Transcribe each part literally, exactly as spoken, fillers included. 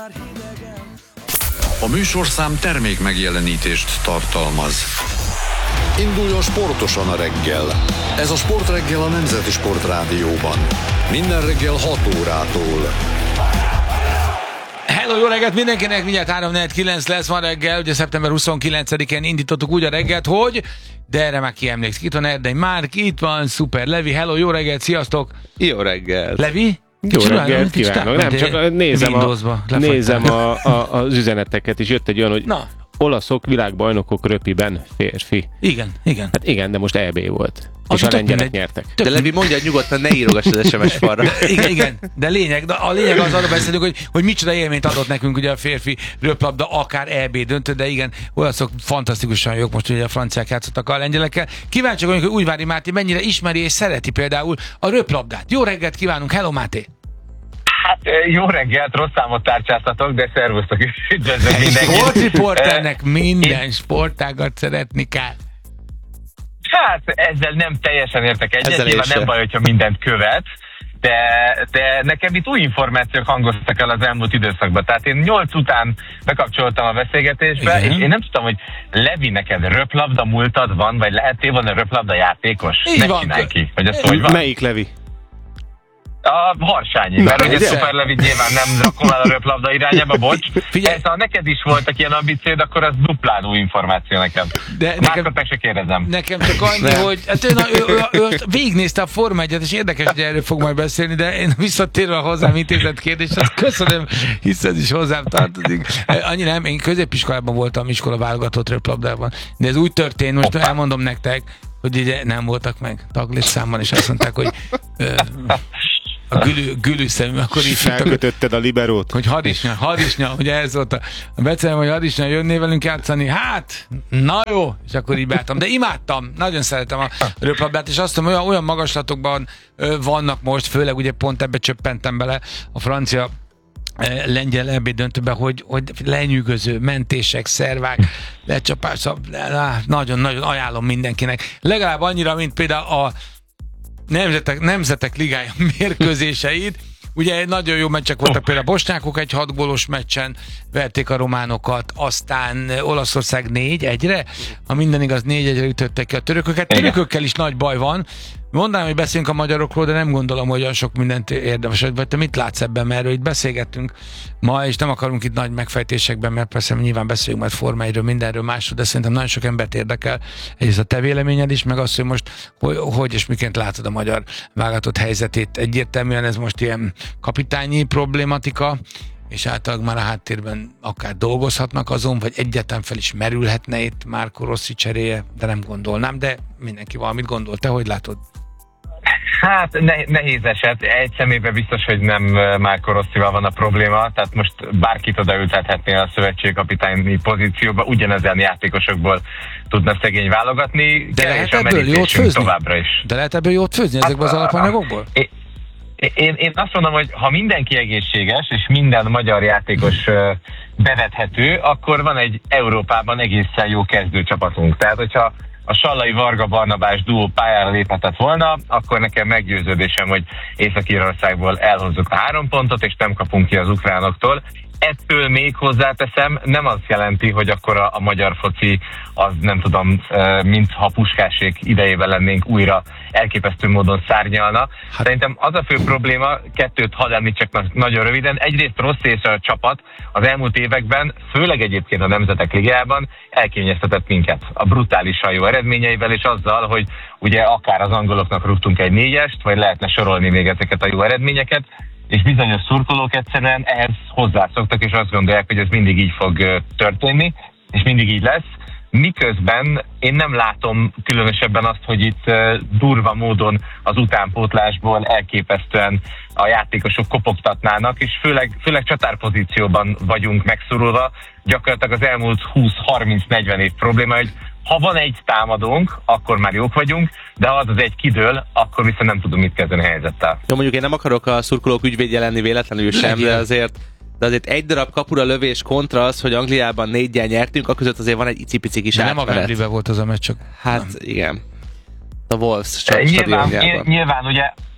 A műsorszám termék megjelenítést tartalmaz. Induljon sportosan a reggel. Ez a Sportreggel a Nemzeti Sportrádióban. Minden reggel hat órától. Hello, jó reggelt mindenkinek, mindjárt három negyvenkilenc lesz ma reggel, ugye szeptember huszonkilencedikén indítottuk úgy a reggelt, hogy, de erre már ki emlékszik, itt van Erdei Márk, itt van Szuper Levi, hello, jó reggelt, sziasztok! Jó reggelt! Levi? Jó Csinálom, reggelt kívánok, nem csak nézem, a, nézem a, a, az üzeneteket, és jött egy olyan, hogy na. Olaszok világbajnokok röpiben férfi. Igen, igen. Hát igen, de most é bé volt. Az és a lengyelek mindegy, nyertek. De Levi, mondja nyugodtan, ne írogass az es em es falra. Igen, igen, de lényeg, de a lényeg az, arra beszélünk, hogy, hogy micsoda élményt adott nekünk ugye a férfi röplabda, akár é bé döntő, de igen, olaszok fantasztikusan jók, most ugye a franciák játszottak a lengyelekkel. Kíváncsiak vagyunk, hogy Újvári Máté mennyire ismeri és szereti például a röplabdát. Jó reggelt kívánunk, hello Máté! Hát jó reggelt, rossz számot tárcsáztatok, de szervusztok is, üdvözlök mindenkit. Sportriporternek minden sportágat szeretni kell. Hát ezzel nem teljesen értek egyet, nyilván nem baj, hogyha mindent követ, de, de nekem itt új információk hangoztak el az elmúlt időszakban. Tehát én nyolc után bekapcsoltam a beszélgetésbe, igen. És én nem tudtam, hogy Levi, neked röplabda múltad van, vagy lehettél volna röplabda játékos? Így van. Csinálj ki, hogy ez hogy van? Melyik Levi? A Harsányi, mert ugye Szuper Levi nyilván nem rakom el a röplabda irányába, bocs. Figyelj, ha neked is voltak ilyen ambíciód, akkor az duplán új információ nekem. De nekem, meg se kérdezem. Nekem csak annyi, nem. hogy hát ő, ő, ő, ő, ő végignézte a Forma egyet, és érdekes, hogy erről fog majd beszélni, de én visszatérve a hozzám intézett kérdést, azt köszönöm, hisz ez is hozzám tartozik. Annyi nem, én középiskolában voltam iskola válogatott röplabdában, de ez úgy történt, most Opa. elmondom nektek, hogy ugye nem voltak meg taglétszámmal, és azt mondták, hogy ö, a gülü, gülü szemű, akkor így felkötötted a liberót. Hogy Harisnya, Harisnya, ugye ez volt a, a becelem, hogy Harisnya jönné velünk játszani, hát, na jó, és akkor így beálltam. De imádtam, nagyon szeretem a röplabdát, és azt mondom, olyan, olyan magaslatokban ö, vannak most, főleg ugye pont ebbe csöppentem bele a francia lengyel é bé döntőben, hogy, hogy lenyűgöző, mentések, szervák, lecsapás, nagyon-nagyon ajánlom mindenkinek. Legalább annyira, mint például a Nemzetek, Nemzetek Ligája mérkőzéseit. Ugye egy nagyon jó meccsek voltak, például a bosnyákok egy hat gólos meccsen verték a románokat, aztán Olaszország négy egyre, ha minden igaz négy egyre ütöttek ki a törököket. Törökökkel is nagy baj van. Mondanám, hogy beszélünk a magyarokról, de nem gondolom, hogy olyan sok mindent érdemes. Vagy te mit látsz ebben, mert itt beszélgettünk ma, és nem akarunk itt nagy megfejtésekben, mert persze nyilván beszélünk majd Forma egyről, mindenről másról, de szerintem nagyon sok embert érdekel. Egyrészt a te véleményed is, meg az, hogy most hogy, hogy és miként látod a magyar válogatott helyzetét. Egyértelműen ez most ilyen kapitányi problématika, és általában már a háttérben akár dolgozhatnak azon, vagy egyáltalán fel is merülhetne itt Marco Rossi cseréje, de nem gondolnám, de mindenki valamit gondol. Te hogy látod? Hát ne- nehéz eset. Egy személyben biztos, hogy nem Marco Rossival van a probléma, tehát most bárkit odaültethetnél a szövetségkapitányi pozícióba, ugyanezen játékosokból tudna szegény válogatni. De lehet ebből jót főzni? Továbbra is. De lehet ebből jót főzni hát, ezekben az alapanyagokból? É- Én, én azt mondom, hogy ha mindenki egészséges, és minden magyar játékos bevethető, akkor van egy Európában egészen jó kezdőcsapatunk. Tehát, hogyha a Sallai Varga Barnabás duó pályára léphetett volna, akkor nekem meggyőződésem, hogy Észak-Írországból elhozzuk a három pontot, és nem kapunk ki az ukránoktól. Ettől még hozzáteszem, nem azt jelenti, hogy akkor a, a magyar foci az nem tudom, mintha Puskásék idejében lennénk újra elképesztő módon szárnyalna. Hát. Szerintem az a fő probléma, kettőt hadd említsek nagyon röviden, egyrészt rossz és a csapat az elmúlt években, főleg egyébként a Nemzetek Ligájában elkényeztetett minket a brutálisan jó eredményeivel, és azzal, hogy ugye akár az angoloknak rúgtunk egy négyest, vagy lehetne sorolni még ezeket a jó eredményeket, és bizonyos szurkolók egyszerűen ehhez hozzászoktak, és azt gondolják, hogy ez mindig így fog történni, és mindig így lesz. Miközben én nem látom különösebben azt, hogy itt durva módon az utánpótlásból elképesztően a játékosok kopogtatnának, és főleg, főleg csatárpozícióban vagyunk megszorulva. Gyakorlatilag az elmúlt húsz-harminc-negyven év probléma, hogy ha van egy támadónk, akkor már jók vagyunk, de ha az az egy kidől, akkor viszont nem tudom mit kezdeni a helyzettel. Jó, mondjuk én nem akarok a szurkolók ügyvédje lenni véletlenül sem, de azért, de azért egy darab kapura lövés kontra az, hogy Angliában négyel nyertünk, akközött azért van egy icipici kis átmenet. Nem a Wembleyben volt az a meccs, csak... Hát nem. Igen. A Wolves nyilván, nyilván ugye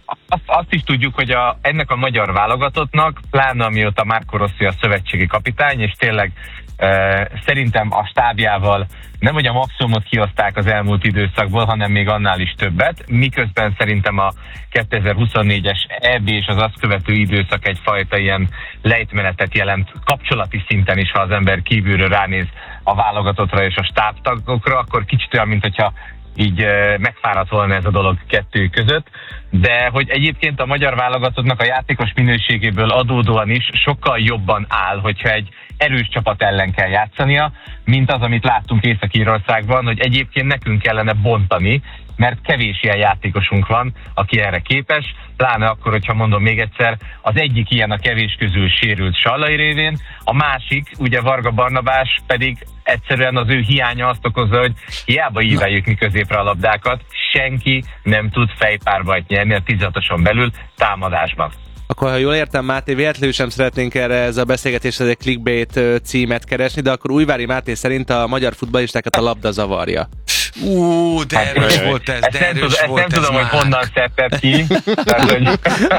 azt, azt is tudjuk, hogy a, ennek a magyar válogatottnak, pláne amióta Marco Rossi a szövetségi kapitány, és tényleg e, szerintem a stábjával nem hogy a maximumot kihozták az elmúlt időszakból, hanem még annál is többet, miközben szerintem a kétezer-huszonnégyes é bé és az azt követő időszak egyfajta ilyen lejtmenetet jelent kapcsolati szinten is, ha az ember kívülről ránéz a válogatottra és a stábtagokra, akkor kicsit olyan, mint hogyha így e, megfáradt volna ez a dolog kettő között, de hogy egyébként a magyar válogatottnak a játékos minőségéből adódóan is sokkal jobban áll, hogyha egy erős csapat ellen kell játszania, mint az, amit láttunk Észak-Írországban, hogy egyébként nekünk kellene bontani, mert kevés ilyen játékosunk van, aki erre képes, pláne akkor, hogyha mondom még egyszer, az egyik ilyen a kevés közül sérült Sallai révén, a másik, ugye Varga Barnabás pedig egyszerűen az ő hiánya azt okozza, hogy hiába íveljük mi középre a labdákat, senki nem tud fejpárbajt nyerni a tizenhatoson belül támadásban. Akkor, ha jól értem, Máté, véletlenül sem szeretnénk erre ez a beszélgetésre egy clickbait címet keresni, de akkor Újvári Máté szerint a magyar futballistákat a labda zavarja. Ú, de erős volt ez, de erős ezt volt nem ez tudom, már. hogy honnan szedted ki. Tehát, hogy,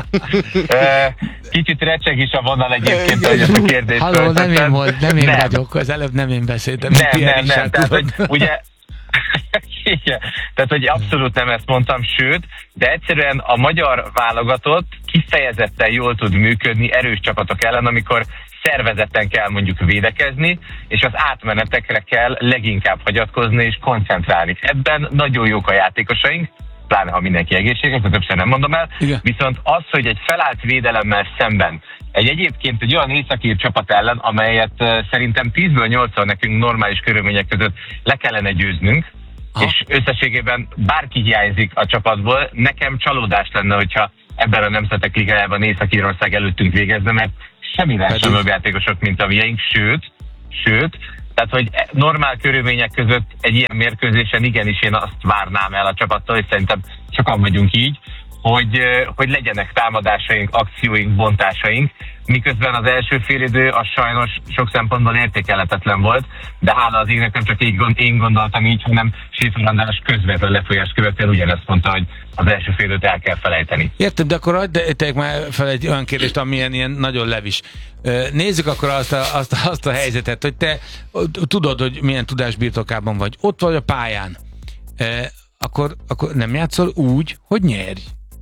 kicsit recseg is a vonal egyébként, hogy ezt a kérdést. Halló, nem én, volt, nem én nem. vagyok, az előbb nem én beszéltem. Nem, nem, nem. Tehát, hogy ugye, igen, tehát, hogy abszolút nem ezt mondtam, sőt, de egyszerűen a magyar válogatott kifejezetten jól tud működni erős csapatok ellen, amikor szervezetten kell mondjuk védekezni, és az átmenetekre kell leginkább hagyatkozni és koncentrálni. Ebben nagyon jók a játékosaink, pláne ha mindenki egészséges, de többször nem mondom el, igen. Viszont az, hogy egy felállt védelemmel szemben, egy egyébként egy olyan északír csapat ellen, amelyet uh, szerintem tízből nyolcszor nekünk normális körülmények között le kellene győznünk, ha. És összességében bárki hiányzik a csapatból, nekem csalódás lenne, hogyha ebben a Nemzetek Ligájában Észak-Írország előttünk végezne, mert semmivel sem jobb játékosok, mint a miénk, sőt, sőt, tehát, hogy normál körülmények között egy ilyen mérkőzésen igenis én azt várnám el a csapattól, és szerintem sokan vagyunk így, hogy, hogy legyenek támadásaink, akcióink, bontásaink, miközben az első félidő az sajnos sok szempontból értékelhetetlen volt, de hála az égnek nem csak így gond, én gondoltam így, hanem Séfer András közvetlen lefolyást követően ugyanezt mondta, hogy az első félidőt el kell felejteni. Értem, de akkor adj már fel egy olyan kérdést, amilyen ilyen nagyon levis. Nézzük akkor azt a, azt, a, azt a helyzetet, hogy te tudod, hogy milyen tudásbirtokában vagy. Ott vagy a pályán. Akkor, akkor nem játszol úgy, hogy nyerj.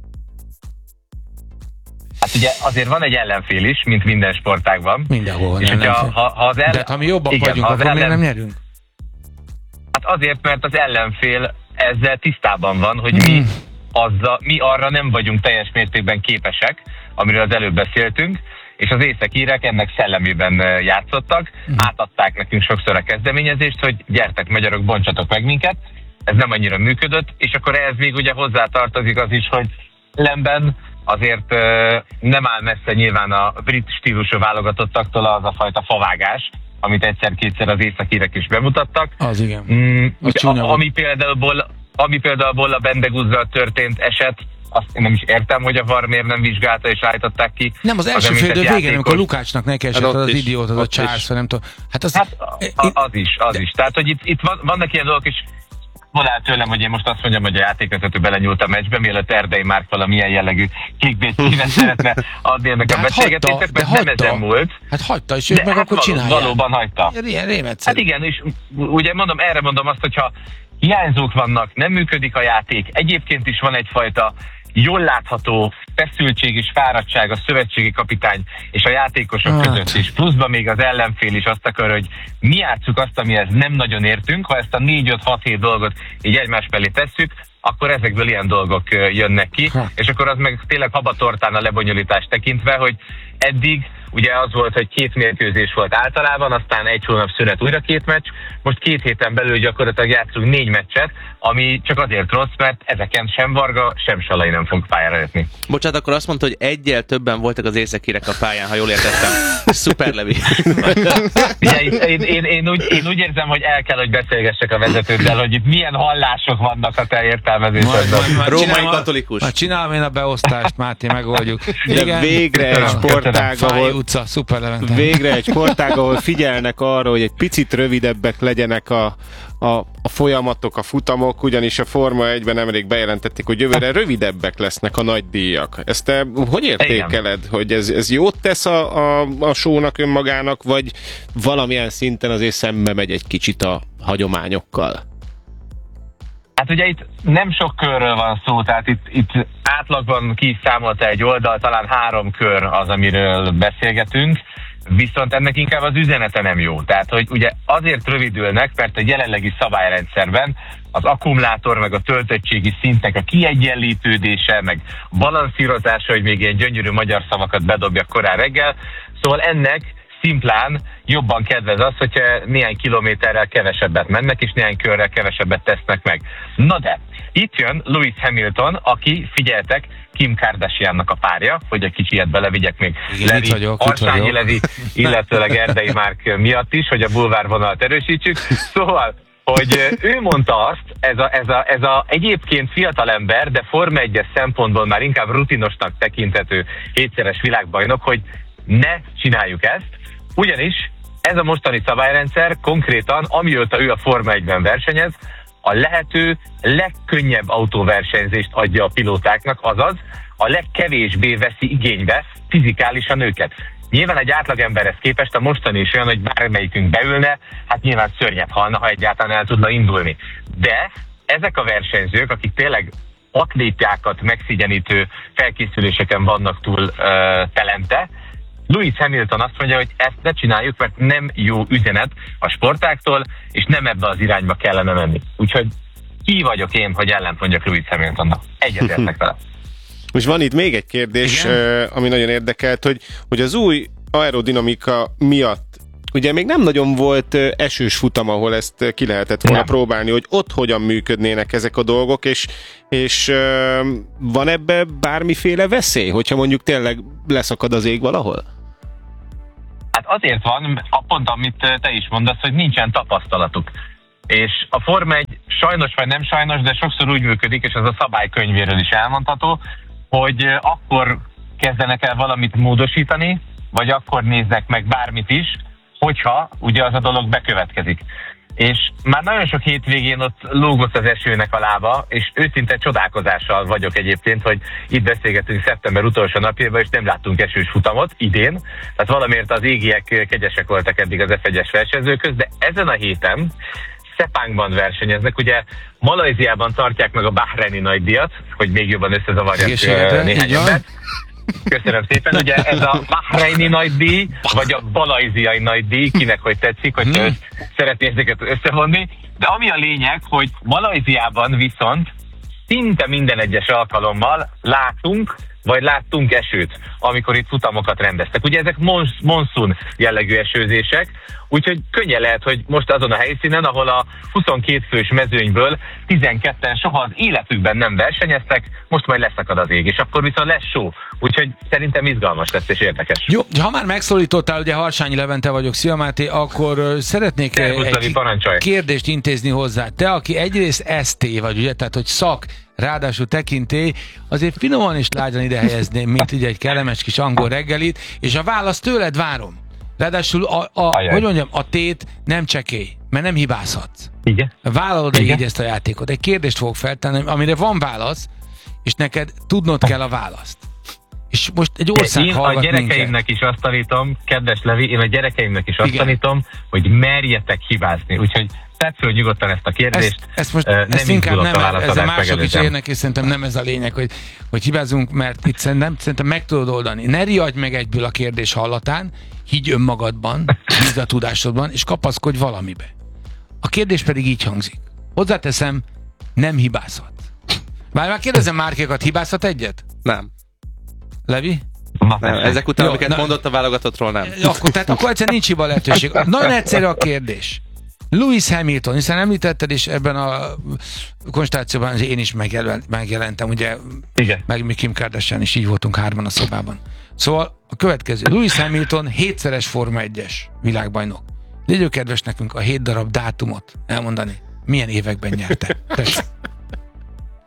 Hát ugye azért van egy ellenfél is, mint minden sportágban. Mindenhol van és ellenfél. Ha, ha az ellen... De ha mi jobbak igen, vagyunk, akkor ellen... miért nem nyerünk? Hát azért, mert az ellenfél ezzel tisztában van, hogy hmm. mi, azzal, mi arra nem vagyunk teljes mértékben képesek, amiről az előbb beszéltünk, és az északírek ennek szellemében játszottak, hmm. átadták nekünk sokszor a kezdeményezést, hogy gyertek magyarok, bontsatok meg minket, ez nem annyira működött, és akkor ehhez még ugye hozzátartozik az is, hogy ellenben azért uh, nem áll messze nyilván a brit stílusú válogatottaktól az a fajta favágás, amit egyszer-kétszer az északírek is bemutattak. Az igen. Mm, a, ami, például, ami például a Bendeguzzal történt eset, azt én nem is értem, hogy a vé á er miért nem vizsgálta és állították ki. Nem, az első félidő végén, amikor Lukácsnak neki esett az, az idiót, az a Charles, nem tudom. Hát az, hát, a, az is, az de... is. Tehát, hogy itt, itt van, vannak ilyen dolgok is, van el tőlem, hogy én most azt mondjam, hogy a játékvezető belenyúlt a meccsbe, mielőtt Erdei Márk valamilyen jellegű clickbait címet szeretne adni ennek a beszélgetésnek, mert nem ezen múlt. Hát hagyta, és ők meg hát akkor való, csinálják. Valóban hagyta. Ilyen rémegyszerű. Hát igen, és ugye mondom, erre mondom azt, hogyha hiányzók vannak, nem működik a játék, egyébként is van egyfajta jól látható feszültség és fáradtság a szövetségi kapitány és a játékosok hát. között is. Pluszban még az ellenfél is azt akar, hogy mi játsszuk azt, amihez nem nagyon értünk. Ha ezt a négy öt hat hét dolgot így egymás mellé tesszük, akkor ezekből ilyen dolgok jönnek ki. Ha. És akkor az meg tényleg habatortán a lebonyolítás tekintve, hogy eddig ugye az volt, hogy két mérkőzés volt általában, aztán egy hónap szünet újra két meccs, most két héten belül gyakorlatilag játszunk négy meccset, ami csak azért rossz, mert ezeken sem Varga, sem Sallai nem fog pályára jötni. Bocsánat, akkor azt mondta, hogy egyel többen voltak az északírek a pályán, ha jól értettem. Szuper, Levi. Ugye, én, én, én, úgy, én úgy érzem, hogy el kell, hogy beszélgessek a vezetőddel, hogy itt milyen hallások vannak a te értelmezésedben. Római katolikus. Majd csinálom én a beosztást, Máté, megoldjuk. De igen. Végre egy sportág, ahol utca, szuper Levente. Végre egy sportág, ahol figyelnek arra, hogy egy picit rövidebbek legyenek a, a, a folyamatok, a futamok, ugyanis a Forma egyben nemrég bejelentették, hogy jövőre rövidebbek lesznek a nagy díjak. Ezt te hogy értékeled, igen. hogy ez, ez jót tesz a, a, a show-nak önmagának, vagy valamilyen szinten azért szembe megy egy kicsit a hagyományokkal? Hát ugye itt nem sok körről van szó, tehát itt, itt átlagban ki számolta egy oldal, talán három kör az, amiről beszélgetünk, viszont ennek inkább az üzenete nem jó. Tehát, hogy ugye azért rövidülnek, mert a jelenlegi szabályrendszerben az akkumulátor, meg a töltöttségi szintnek a kiegyenlítődése, meg balanszírozása, hogy még ilyen gyönyörű magyar szavakat bedobjak korán reggel, szóval ennek szimplán jobban kedvez az, hogyha néhány kilométerrel kevesebbet mennek, és néhány körrel kevesebbet tesznek meg. Na de, itt jön Lewis Hamilton, aki, figyeltek, Kim Kardashiannak a párja, hogy egy kicsi ilyet belevigyek még Levi, Arsányi Levi, illetőleg Erdei Márk miatt is, hogy a bulvárvonalat erősítsük. Szóval, hogy ő mondta azt, ez a, ez a, ez a egyébként fiatalember, de Forma egyes szempontból már inkább rutinosnak tekinthető hétszeres világbajnok, hogy ne csináljuk ezt, ugyanis ez a mostani szabályrendszer konkrétan, amióta ő a Forma egyben versenyez, a lehető legkönnyebb autóversenyzést adja a pilótáknak, azaz a legkevésbé veszi igénybe fizikálisan őket. Nyilván egy átlagemberhez képest a mostani is olyan, hogy bármelyikünk beülne, hát nyilván szörnyet halna, ha egyáltalán el tudna indulni. De ezek a versenyzők, akik tényleg atlétákat megszigyenítő felkészüléseken vannak túl uh, telente, Lewis Hamilton azt mondja, hogy ezt ne csináljuk, mert nem jó üzenet a sportáktól, és nem ebbe az irányba kellene menni. Úgyhogy ki vagyok én, hogy ellent mondjak Lewis Hamiltonnak. Egyetértek vele. Most van itt még egy kérdés, igen? Ami nagyon érdekelt, hogy, hogy az új aerodinamika miatt ugye még nem nagyon volt esős futam, ahol ezt ki lehetett volna nem. próbálni, hogy ott hogyan működnének ezek a dolgok, és, és van ebbe bármiféle veszély, hogyha mondjuk tényleg leszakad az ég valahol? Hát azért van, pont amit te is mondasz, hogy nincsen tapasztalatuk. És a Forma egy sajnos vagy nem sajnos, de sokszor úgy működik, és ez a szabálykönyvéről is elmondható, hogy akkor kezdenek el valamit módosítani, vagy akkor néznek meg bármit is, hogyha ugye az a dolog bekövetkezik. És már nagyon sok hétvégén ott lógott az esőnek a lába, és őszinte csodálkozással vagyok egyébként, hogy itt beszélgetünk szeptember utolsó napjában, és nem láttunk esős futamot idén. Tehát valamiért az égiek kegyesek voltak eddig az ef egyes versenyzőköz, de ezen a héten Sepangban versenyeznek. Ugye Malajziában tartják meg a Bahreini nagydíjat, hogy még jobban összezavarjak néhány embert. Köszönöm szépen. Ugye ez a Bahreini nagydíj, vagy a malajziai nagydíj, kinek hogy tetszik, hogy hmm. szeretné ezeket összevonni. De ami a lényeg, hogy Malajziában viszont szinte minden egyes alkalommal látunk, vagy láttunk esőt, amikor itt futamokat rendeztek. Ugye ezek monsz- monszun jellegű esőzések, úgyhogy könnyen lehet, hogy most azon a helyszínen, ahol a huszonkét fős mezőnyből tizenketten soha az életükben nem versenyeztek, most majd leszakad az ég, és akkor viszont lesz show. Úgyhogy szerintem izgalmas lesz és érdekes. Jó, ha már megszólítottál, ugye Harsányi Levente vagyok, szia Máté, akkor uh, szeretnék Szervusz, egy Levi, kérdést intézni hozzá. Te, aki egyrészt es té vagy, ugye, tehát hogy szak, ráadásul tekintély, azért finoman is lágyan ide helyezném, mint ugye egy kellemes kis angol reggelit, és a választ tőled várom. Ráadásul a, a, hogy mondjam, a tét nem csekély, mert nem hibázhatsz. Igen. Vállalod így ezt a játékot. Egy kérdést fogok feltenni, amire van válasz, és neked tudnod kell a választ. És most egy ország én hallgat a gyerekeimnek minket. is azt tanítom, kedves Levi, én a gyerekeimnek is azt Igen. tanítom, hogy merjetek hibázni. Úgyhogy tedd föl nyugodtan ezt a kérdést. Ezt, ezt most uh, ezt inkább nem, ez a mások is érnek, és szerintem nem ez a lényeg, hogy, hogy hibázunk, mert itt szerintem, szerintem meg tudod oldani. Ne riadj meg egyből a kérdés hallatán, higgy önmagadban, bízd a tudásodban, és kapaszkodj valamibe. A kérdés pedig így hangzik. Hozzáteszem, nem hibázhat. Már már kérdezem Márkékat, hibázhat egyet? Nem. Levi? Nem, ezek után, Jó, amiket na, mondott a válogatottról, nem. Akkor, tehát akkor egyszerűen nincs hiba lehetőség. Nagyon egyszerű a kérdés. Lewis Hamilton, hiszen említetted, és ebben a konstellációban én is megjelentem, ugye, Igen. meg mi Kim Kardashian is, így voltunk hárman a szobában. Szóval a következő. Lewis Hamilton hétszeres Forma egyes világbajnok. Légy kedves nekünk a hét darab dátumot elmondani. Milyen években nyerte? Tessék.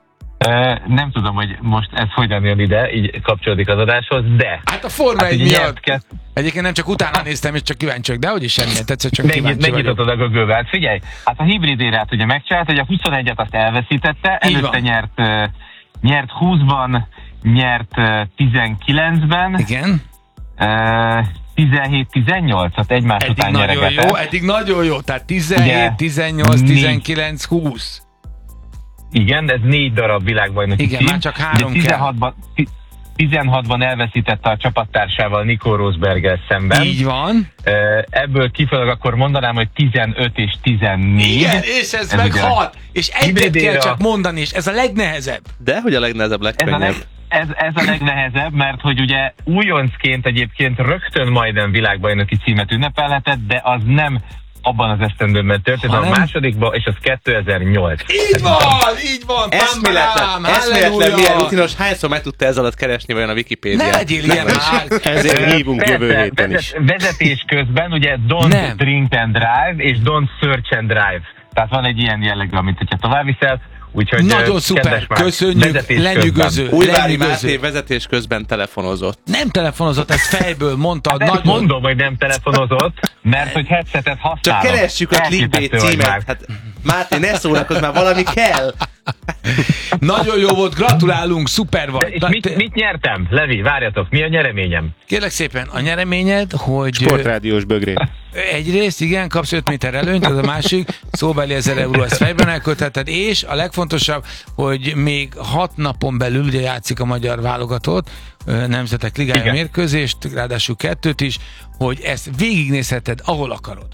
Nem tudom, hogy most ez hogyan jön ide, így kapcsolódik az adáshoz, de... Hát a Forma hát egy miatt. Kett... Egyébként nem csak utána néztem, és csak kíváncsi vagyok, de hogy is semmilyen tetszett, csak kíváncsi vagyok. Megnyitottad a Google-be. Hát figyelj, hát a hibrid érát ugye megcsinált, hogy a huszonegyet azt elveszítette, előtte nyert, uh, nyert húszban, nyert uh, tizenkilencben. Igen. Uh, tizenhét tizennyolcat egymás eddig után nyeregetett. Nagyon jó, eddig nagyon jó, tehát tizenhét, tizennyolc, tizenkilenc, húsz. Igen, ez négy darab világbajnoki Igen, cím. már csak három tizenhatban, tizenhatban elveszítette a csapattársával Nico Rosberggel szemben. Így van. Ebből kifolyólag akkor mondanám, hogy tizenöt és tizennégy. Igen, és ez, ez meg hat. És egyet kell csak mondani, és ez a legnehezebb. De hogy a legnehezebb, legkönnyebb. Ez a, leg, ez, ez a legnehezebb, mert hogy ugye újoncként egyébként rögtön majdnem világbajnoki címet ünnepelhetett, de az nem abban az esztendőben történt, a másodikban, és az kétezer-nyolc. Így van, így van, eszméletlen, eszméletlen, milyen rutinos, hányszor meg tudta ez alatt keresni vajon a Wikipédiát? Ne legyél ilyen már! Ezért hívunk jövő héten is. Vezetés közben ugye don't nem. drink and drive, és don't search and drive. Tehát van egy ilyen jellegű, amit hogyha tovább viszel, úgyhogy nagyon szuper, köszönjük, lenyűgöző. Újvári Máté vezetés közben telefonozott. Nem telefonozott, ezt fejből mondta. Hát nagyon... mondom, hogy nem telefonozott, mert hogy headsetet használok. Csak keressük a clickbait címet. Hát, Máté, ne szórakozz már, valami kell. Nagyon jó volt, gratulálunk, szuper vagy. És mit, mit nyertem? Levi, várjatok, mi a nyereményem? Kérlek szépen, a nyereményed, hogy... Sportrádiós bögré. Egyrészt, igen, kapsz öt méter előnyt, az a másik, szóbeli ezer euró, ezt fejben elköltheted, és a legfontosabb, hogy még hat napon belül ugye játszik a magyar válogatott, Nemzetek Ligája igen. mérkőzést, ráadásul kettőt is, hogy ezt végignézheted, ahol akarod.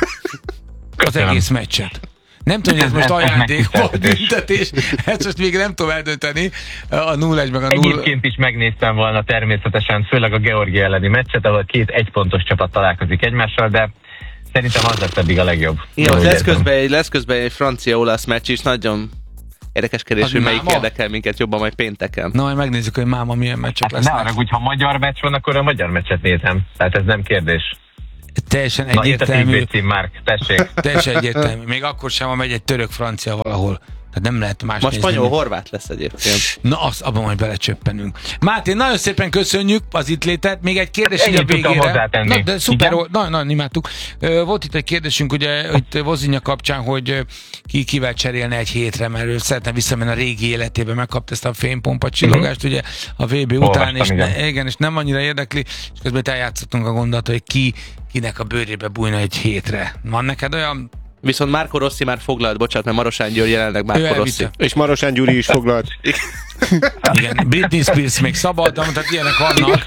Az egész meccset. Nem tudom, hogy ez most ajándék vagy büntetés, ezt most még nem tudom eldönteni, a nulla egy meg a nulla. Egyébként is megnéztem volna természetesen, főleg a Georgia elleni meccset, ahol két egypontos csapat találkozik egymással, de szerintem az lesz eddig a legjobb. Igen, lesz közben, egy, lesz közben egy francia-olasz meccs is, nagyon érdekes kérdés, hogy melyik érdekel minket jobban majd pénteken. Na, majd megnézzük, hogy máma milyen meccsek hát lesznek. Ne arra, hogyha magyar meccs van, akkor a magyar meccset nézem. Tehát ez nem kérdés. Teljesen egyértelmű. Na, itt a Márk, tessék. Teljesen egyértelmű. Még akkor sem, ha megy egy török-francia valahol. Tehát nem lehet más most spanyol-horvát lesz egyébként. Na, azt abban majd belecsöppenünk. Máté, nagyon szépen köszönjük az itt létet. Még egy kérdés hát így a végére. Na, de szuper, nagyon na, imádtuk. Volt itt egy kérdésünk, ugye, itt Vozinja kapcsán, hogy ki kivel cserélne egy hétre, mert ő szeretne visszamenni a régi életébe, megkapta ezt a fénypompa csillogást, uh-huh. ugye, a vé bé után, Olvastam, és, igen. Ne, igen, és nem annyira érdekli, és közben itt eljátszottunk a gondolatot, hogy ki, kinek a bőrébe bújna egy hétre. Van neked olyan... Viszont Marco Rossi már foglalt, bocsánat, mert Marosán Győr jelenleg Marco Rossi. És Marosán Gyuri is foglalt. Igen, Britney Spears még szabad, de tehát ilyenek vannak.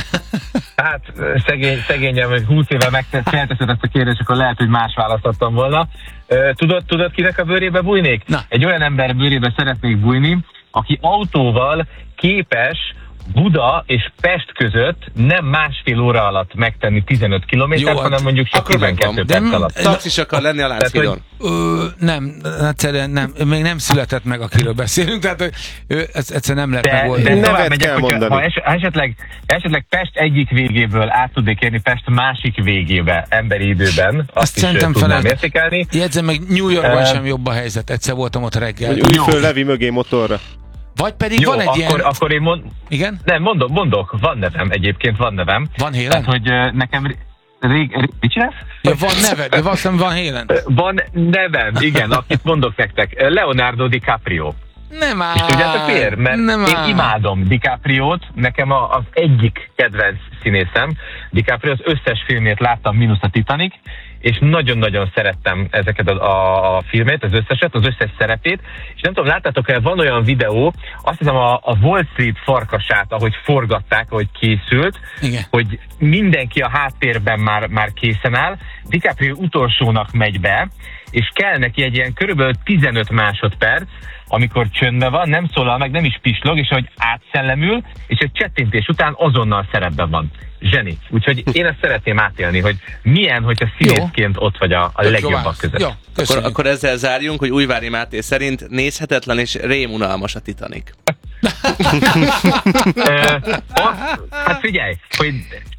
Hát szegény, szegényem, hogy húsz éve megfelteszed ezt a kérdést, akkor lehet, hogy más választottam volna. Tudod, tudod kinek a bőrébe bújnék? Na. Egy olyan ember bőrébe szeretnék bújni, aki autóval képes Buda és Pest között nem másfél óra alatt megtenni tizenöt kilométert, hanem mondjuk csak tizenkettő perc alatt. Taxis akar lenni a Lánchídon. Nem, egyszerűen nem, még nem született meg, akiről beszélünk, tehát ő, ez egyszerűen nem lehet de, megoldani. De tovább megyek, hogyha, ha es, esetleg, esetleg Pest egyik végéből át tudnék érni Pest másik végébe emberi időben, azt, azt is szerintem tudnám értékelni. Jegyzem meg, New Yorkban uh, sem jobb a helyzet, egyszer voltam ott reggel. Úgy föl Levi mögé motorra. Vagy pedig jó, van egy akkor, ilyen... akkor én mond... Igen? Nem, mondok, mondok, van nevem, egyébként van nevem. Van Hélen? Tehát, hogy uh, nekem rég... rég mit csinálsz? Ja, van neved, de azt hiszem van Hélen. Van nevem, igen, akit mondok nektek. Leonardo DiCaprio. Nem áll. És tudjátok miért? Mert nem én áll. imádom DiCapriót, nekem a, az egyik kedvenc színészem. DiCaprio az összes filmét láttam, mínusz a Titanic, és nagyon-nagyon szerettem ezeket a, a, a filmét, az összeset, az összes szerepét, és nem tudom, láttátok-e, van olyan videó, azt hiszem a, a Wall Street farkasát, ahogy forgatták, ahogy készült, igen. hogy mindenki a háttérben már, már készen áll, DiCaprio utolsónak megy be, és kell neki egy ilyen körülbelül tizenöt másodperc, amikor csöndben van, nem szólal meg, nem is pislog, és ahogy átszellemül, és egy csettintés után azonnal szerepben van. Zseni. Úgyhogy én ezt szeretném átélni, hogy milyen, hogyha színészként ott vagy a, a legjobbak között. Jó, akkor, akkor ezzel zárjunk, hogy Újvári Máté szerint nézhetetlen és rémunalmas a Titanic. uh, az, hát figyelj, hogy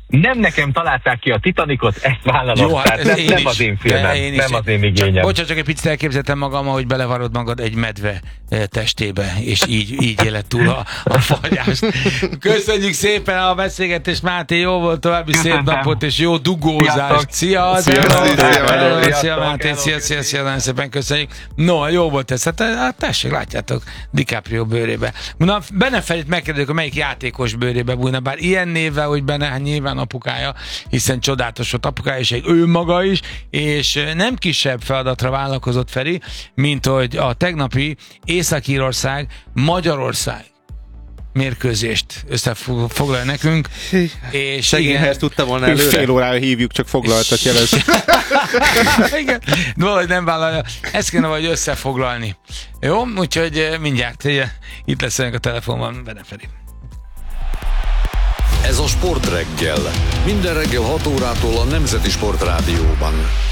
nem nekem találták ki a Titanicot, ezt vállalom. Jó, hát Tehát ez nem, én nem is. az én filmem, én is. nem az én igényem. Bocsánat, csak egy picit elképzeltem magam, hogy belevarod magad egy medve testébe, és így, így éled túl a, a fagyást. Köszönjük szépen a beszélgetést, Máté, jó volt, további szép napot, és jó dugózást. Szia, Szia, szia, szia, Máté, szia, szia, szia, nagyon szépen köszönjük. No, jó volt ez, hát, hát tessék, látjátok, DiCaprio bőrébe. Na, Benne Ferit megkérdők, hogy melyik játékos bőrébe bújna, bár ilyen névvel, hogy Benne, hát nyilván apukája, hiszen csodálatos volt apukája, és ő maga is, és nem kisebb feladatra vállalkozott Feri, mint hogy a tegnapi Észak-Írország, Magyarország mérkőzést összefoglalja nekünk. És Szegényhez tudta volna Előre. előre. Fél órája hívjuk, csak foglaltat jelez. igen, de valahogy nem vállalja. Ezt kéne vagy összefoglalni. Jó, úgyhogy mindjárt itt lesz a telefonban Benne Feri. Ez a Sportreggel. Minden reggel hat órától a Nemzeti Sportrádióban.